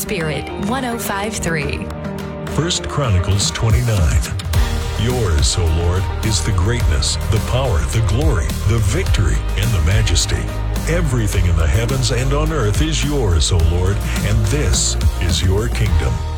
Spirit 105.3. 1 Chronicles 29. Yours, O Lord, is the greatness, the power, the glory, the victory, and the majesty. Everything in the heavens and on earth is yours, O Lord, and this is your kingdom.